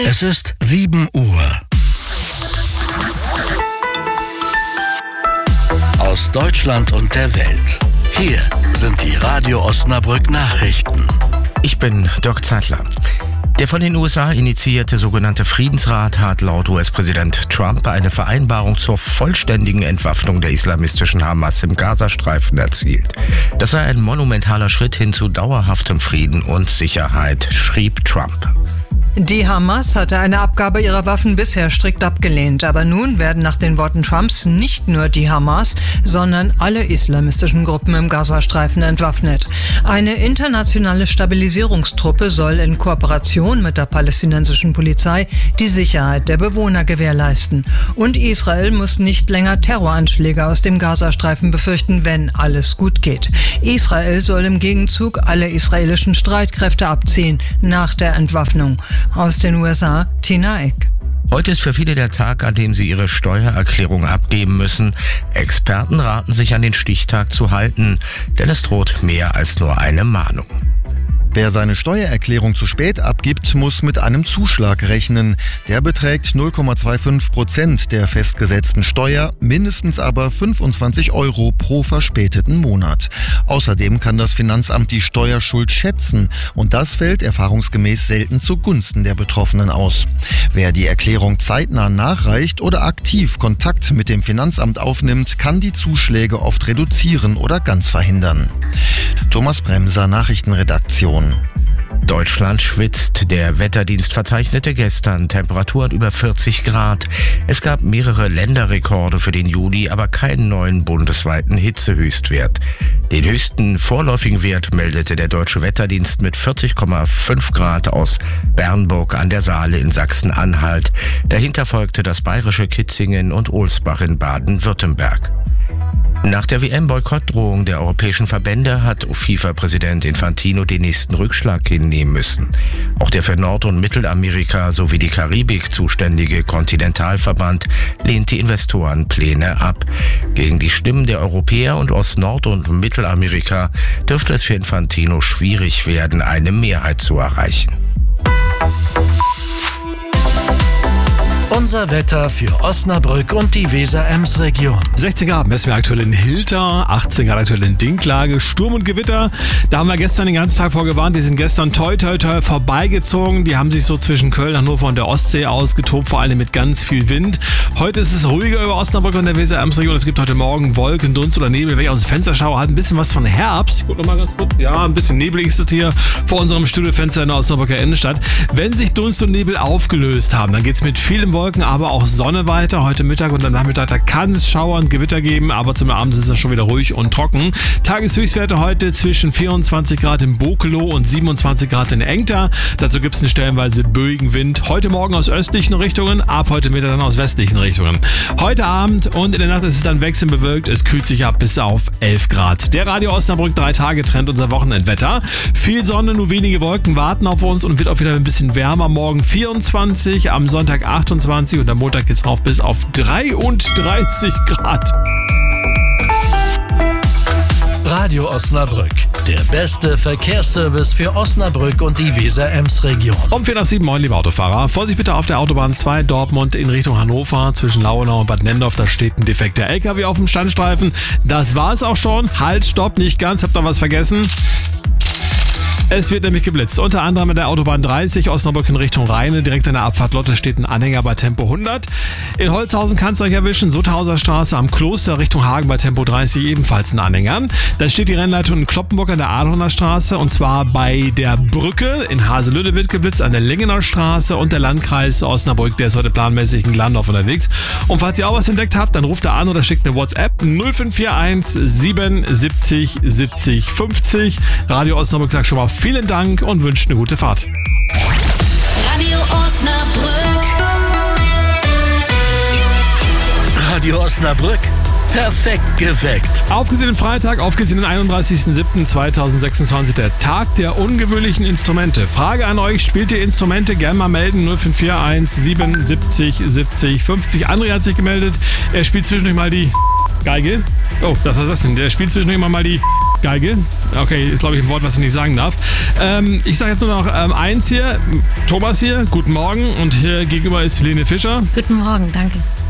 Es ist 7 Uhr. Aus Deutschland und der Welt. Hier sind die Radio Osnabrück Nachrichten. Ich bin Dirk Zeitler. Der von den USA initiierte sogenannte Friedensrat hat laut US-Präsident Trump eine Vereinbarung zur vollständigen Entwaffnung der islamistischen Hamas im Gazastreifen erzielt. Das sei ein monumentaler Schritt hin zu dauerhaftem Frieden und Sicherheit, schrieb Trump. Die Hamas hatte eine Abgabe ihrer Waffen bisher strikt abgelehnt, aber nun werden nach den Worten Trumps nicht nur die Hamas, sondern alle islamistischen Gruppen im Gazastreifen entwaffnet. Eine internationale Stabilisierungstruppe soll in Kooperation mit der palästinensischen Polizei die Sicherheit der Bewohner gewährleisten. Und Israel muss nicht länger Terroranschläge aus dem Gazastreifen befürchten, wenn alles gut geht. Israel soll im Gegenzug alle israelischen Streitkräfte abziehen nach der Entwaffnung. Aus den USA, Tina Eck. Heute ist für viele der Tag, an dem sie ihre Steuererklärung abgeben müssen. Experten raten sich an den Stichtag zu halten, denn es droht mehr als nur eine Mahnung. Wer seine Steuererklärung zu spät abgibt, muss mit einem Zuschlag rechnen. Der beträgt 0,25% der festgesetzten Steuer, mindestens aber 25 € pro verspäteten Monat. Außerdem kann das Finanzamt die Steuerschuld schätzen und das fällt erfahrungsgemäß selten zugunsten der Betroffenen aus. Wer die Erklärung zeitnah nachreicht oder aktiv Kontakt mit dem Finanzamt aufnimmt, kann die Zuschläge oft reduzieren oder ganz verhindern. Thomas Bremser, Nachrichtenredaktion. Deutschland schwitzt. Der Wetterdienst verzeichnete gestern Temperaturen über 40 Grad. Es gab mehrere Länderrekorde für den Juli, aber keinen neuen bundesweiten Hitzehöchstwert. Den höchsten vorläufigen Wert meldete der Deutsche Wetterdienst mit 40,5 Grad aus Bernburg an der Saale in Sachsen-Anhalt. Dahinter folgte das bayerische Kitzingen und Ohlsbach in Baden-Württemberg. Nach der WM-Boykottdrohung der europäischen Verbände hat FIFA-Präsident Infantino den nächsten Rückschlag hinnehmen müssen. Auch der für Nord- und Mittelamerika sowie die Karibik zuständige Kontinentalverband lehnt die Investorenpläne ab. Gegen die Stimmen der Europäer und aus Nord- und Mittelamerika dürfte es für Infantino schwierig werden, eine Mehrheit zu erreichen. Unser Wetter für Osnabrück und die Weser-Ems-Region. 16 Grad messen wir aktuell in Hilter, 18 Grad aktuell in Dinklage, Sturm und Gewitter. Da haben wir gestern den ganzen Tag vorgewarnt, die sind gestern toi vorbeigezogen. Die haben sich so zwischen Köln, Hannover und der Ostsee ausgetobt, vor allem mit ganz viel Wind. Heute ist es ruhiger über Osnabrück und der Weser-Ems-Region. Es gibt heute Morgen Wolken, Dunst oder Nebel. Wenn ich aus dem Fenster schaue, hat ein bisschen was von Herbst. Ich gucke nochmal ganz kurz. Ja, ein bisschen neblig ist es hier vor unserem Studiofenster in der Osnabrücker Innenstadt. Wenn sich Dunst und Nebel aufgelöst haben, dann geht es mit vielem Wolken, aber auch Sonne weiter. Heute Mittag und am Nachmittag, da kann es Schauer und Gewitter geben, aber zum Abend ist es schon wieder ruhig und trocken. Tageshöchstwerte heute zwischen 24 Grad in Bokelow und 27 Grad in Engter. Dazu gibt es einen stellenweise böigen Wind. Heute Morgen aus östlichen Richtungen, ab heute Mittag dann aus westlichen Richtungen. Heute Abend und in der Nacht ist es dann wechselnd bewölkt. Es kühlt sich ab bis auf 11 Grad. Der Radio Osnabrück 3-Tage-Trend, unser Wochenendwetter. Viel Sonne, nur wenige Wolken warten auf uns und wird auch wieder ein bisschen wärmer. Morgen 24, am Sonntag 28 und am Montag geht's rauf bis auf 33 Grad. Radio Osnabrück, der beste Verkehrsservice für Osnabrück und die Weser-Ems-Region. Um 6:45, moin liebe Autofahrer. Vorsicht bitte auf der Autobahn 2 Dortmund in Richtung Hannover zwischen Lauenau und Bad Nendorf. Da steht ein defekter LKW auf dem Standstreifen. Das war's auch schon. Halt, stopp, nicht ganz, habt ihr was vergessen? Es wird nämlich geblitzt. Unter anderem an der Autobahn 30 Osnabrück in Richtung Rheine. Direkt an der Abfahrt Lotte steht ein Anhänger bei Tempo 100. In Holzhausen kann es euch erwischen. Sutthauser Straße am Kloster Richtung Hagen bei Tempo 30 ebenfalls ein Anhänger. Dann steht die Rennleitung in Kloppenburg an der Adorner Straße und zwar bei der Brücke. In Haselünne wird geblitzt an der Lingener Straße und der Landkreis Osnabrück, der ist heute planmäßig in Glandorf unterwegs. Und falls ihr auch was entdeckt habt, dann ruft da an oder schickt eine WhatsApp 0541 77 70 50. Radio Osnabrück sagt schon mal vielen Dank und wünscht eine gute Fahrt. Radio Osnabrück. Radio Osnabrück. Perfekt geweckt. Auf geht's in den Freitag, auf geht's in den 31.07.2026, der Tag der ungewöhnlichen Instrumente. Frage an euch, spielt ihr Instrumente? Gerne mal melden, 0541 77 70 50. André hat sich gemeldet, er spielt zwischendurch mal die Geige. Oh, was war das denn? Der spielt zwischendurch immer mal die Geige. Okay, ist glaube ich ein Wort, was ich nicht sagen darf. Ich sage jetzt nur noch eins hier. Thomas hier, guten Morgen. Und hier gegenüber ist Helene Fischer. Guten Morgen, danke.